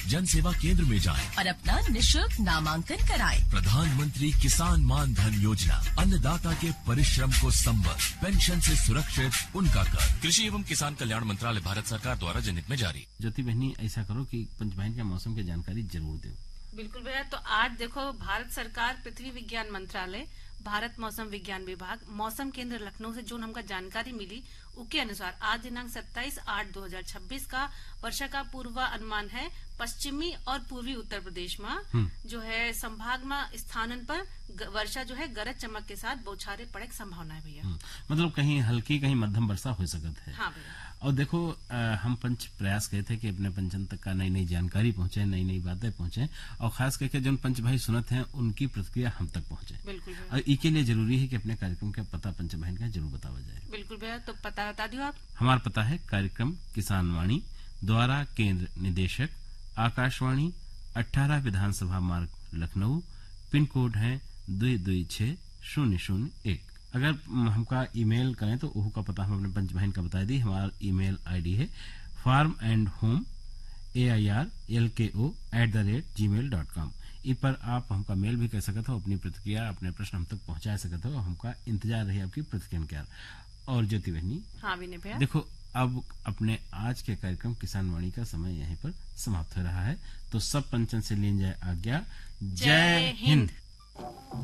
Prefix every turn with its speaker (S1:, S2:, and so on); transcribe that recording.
S1: जन सेवा केंद्र में जाएं
S2: और अपना निःशुल्क नामांकन कराएं।
S1: प्रधानमंत्री किसान मान धन योजना, अन्नदाता के परिश्रम को संबल, पेंशन से सुरक्षित उनका कर। कृषि एवं किसान कल्याण मंत्रालय, भारत सरकार द्वारा जनहित में जारी।
S3: ज्योति बहनी, ऐसा करो कि पंचमहल के मौसम की जानकारी जरूर दो।
S4: बिल्कुल भैया। तो आज देखो, भारत सरकार पृथ्वी विज्ञान मंत्रालय, भारत मौसम विज्ञान विभाग, मौसम केंद्र लखनऊ से जो हमका जानकारी मिली उसके अनुसार आज दिनांक 27/8/2026 का वर्षा का पूर्वानुमान है। पश्चिमी और पूर्वी उत्तर प्रदेश में जो है संभाग में स्थानन पर वर्षा जो है गरज चमक के साथ बौछारें पड़े की संभावना है भैया।
S3: मतलब कहीं हल्की कहीं मध्यम वर्षा हो सकत है।
S4: हाँ भैया।
S3: और देखो, हम पंच प्रयास किए थे कि अपने पंचन तक का नई नई जानकारी पहुंचे, नई नई बातें पहुंचे, और खास करके जो पंच भाई सुनत हैं उनकी प्रतिक्रिया हम तक पहुंचे।
S4: बिल्कुल।
S3: और इसके लिए जरूरी है कि अपने कार्यक्रम का पता पंच बहन का जरूर बतावा जाए।
S4: बिल्कुल भैया। तो पता बता दियो आप।
S3: हमारा पता है कार्यक्रम किसान वाणी, द्वारा केंद्र निदेशक, आकाशवाणी, 18 विधानसभा मार्ग, लखनऊ। पिन कोड है 226001। अगर हमका ईमेल करें तो ओहू का पता हम अपने पंच बहन का बता दी। हमारा ईमेल आईडी है farmandhome@gmail.com। इस पर आप हमका मेल भी कर सकते हो, अपनी प्रतिक्रिया, अपने प्रश्न हम तक पहुंचा सकते हो। हमका इंतजार रही आपकी प्रतिक्रिया क्या। और ज्योति बहनी,
S4: हाँ विनय भैया,
S3: देखो अब अपने आज के कार्यक्रम किसान वाणी का समय यहीं पर समाप्त हो रहा है। तो सब पंचन से लीन जाए आज्ञा। जय हिंद।